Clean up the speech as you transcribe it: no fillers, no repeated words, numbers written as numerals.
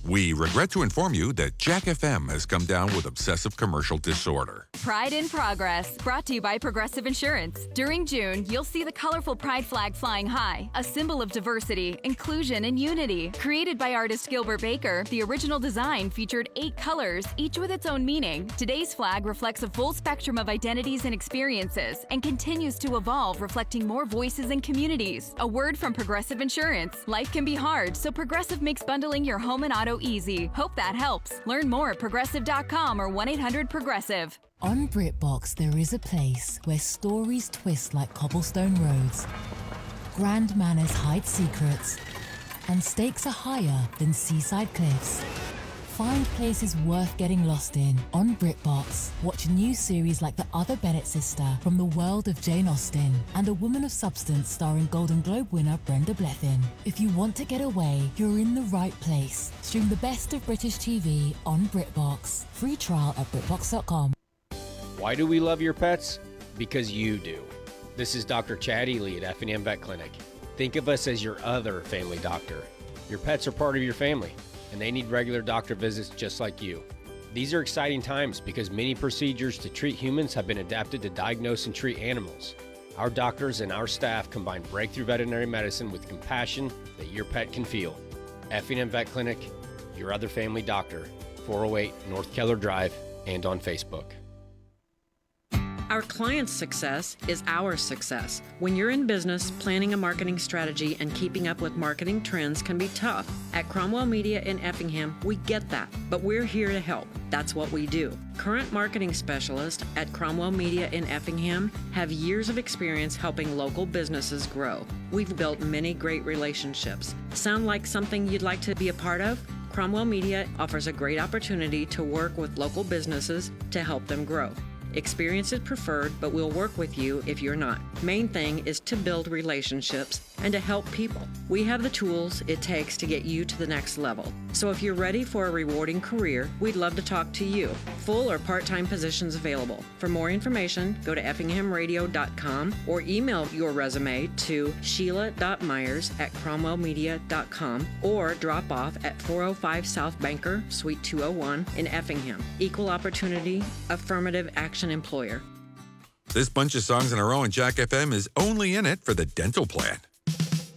We regret to inform you that Jack FM has come down with obsessive commercial disorder. Pride in Progress, brought to you by Progressive Insurance. During June, you'll see the colorful pride flag flying high, a symbol of diversity, inclusion, and unity. Created by artist Gilbert Baker, the original design featured 8 colors, each with its own meaning. Today's flag reflects a full spectrum of identities and experiences and continues to evolve, reflecting more voices and communities. A word from Progressive Insurance. Life can be hard, so Progressive makes bundling your home and auto easy. Hope that helps. Learn more at progressive.com or 1-800-PROGRESSIVE. On BritBox, there is a place where stories twist like cobblestone roads, grand manners hide secrets, and stakes are higher than seaside cliffs. Find places worth getting lost in on BritBox. Watch new series like The Other Bennett Sister from the world of Jane Austen and A Woman of Substance starring Golden Globe winner Brenda Blethyn. If you want to get away, you're in the right place. Stream the best of British TV on BritBox. Free trial at BritBox.com. Why do we love your pets? Because you do. This is Dr. Chad Ely at Effingham Vet Clinic. Think of us as your other family doctor. Your pets are part of your family, and they need regular doctor visits just like you. These are exciting times because many procedures to treat humans have been adapted to diagnose and treat animals. Our doctors and our staff combine breakthrough veterinary medicine with compassion that your pet can feel. Effingham Vet Clinic, your other family doctor, 408 North Keller Drive, and on Facebook. Our client's success is our success. When you're in business, planning a marketing strategy and keeping up with marketing trends can be tough. At Cromwell Media in Effingham, we get that, but we're here to help. That's what we do. Current marketing specialists at Cromwell Media in Effingham have years of experience helping local businesses grow. We've built many great relationships. Sound like something you'd like to be a part of? Cromwell Media offers a great opportunity to work with local businesses to help them grow. Experience is preferred, but we'll work with you if you're not. Main thing is to build relationships and to help people. We have the tools it takes to get you to the next level. So if you're ready for a rewarding career, we'd love to talk to you. Full or part-time positions available. For more information, go to effinghamradio.com or email your resume to sheila.myers@cromwellmedia.com or drop off at 405 South Banker, Suite 201 in Effingham. Equal opportunity, affirmative action employer. This bunch of songs in a row on Jack FM is only in it for the dental plan.